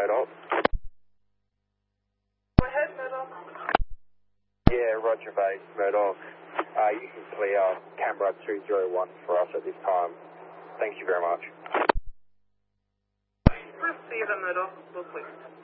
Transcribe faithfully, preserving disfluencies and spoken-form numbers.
Murdoch. Go ahead, Murdoch. Yeah, Roger base, Murdoch. Uh, you can clear Canberra two zero one for us at this time. Thank you very much. Receive a Murdoch, we'll please.